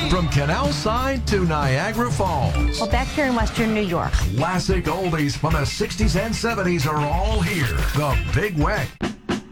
From Canal Side to Niagara Falls, Well, back here in Western New York. classic oldies from the 60s and 70s are all here. The Big Wet.